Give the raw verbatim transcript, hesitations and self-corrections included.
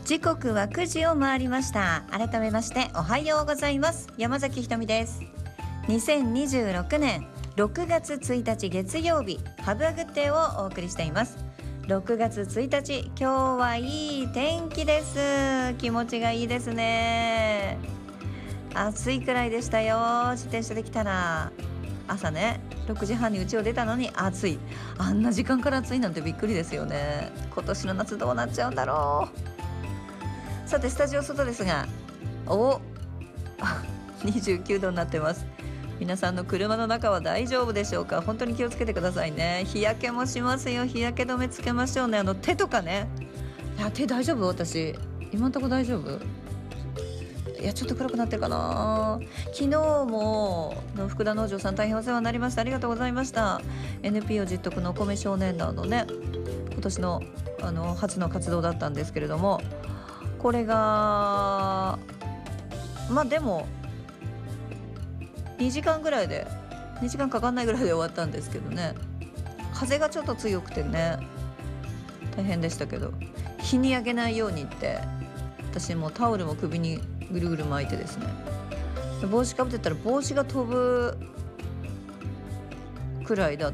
時刻はくじを回りました。改めましておはようございます。山崎ひとみです。にせんにじゅうろくねんろくがつついたち月曜日、ハブアグッデーをお送りしています。ろくがつついたち、今日はいい天気です。気持ちがいいですね。暑いくらいでしたよ。自転車で来たら朝ねろくじはんに家を出たのに暑い。あんな時間から暑いなんてびっくりですよね。今年の夏どうなっちゃうんだろう。さてスタジオ外ですが、おにじゅうきゅうどになってます。皆さんの車の中は大丈夫でしょうか。本当に気をつけてくださいね。日焼けもしますよ。日焼け止めつけましょうね。あの手とかね。いや手大丈夫？私今んとこ大丈夫？いやちょっと暗くなってるかな。昨日もの福田農場さん大変お世話になりました。ありがとうございました。 エヌピーオー 実得のお米少年団のね今年のあの初の活動だったんですけれども、これがまあでもにじかんぐらいでにじかんかかんないぐらいで終わったんですけどね。風がちょっと強くてね大変でしたけど、日に焼けないようにって私もタオルも首にぐるぐる巻いてですね、帽子かぶってたら帽子が飛ぶくらいだ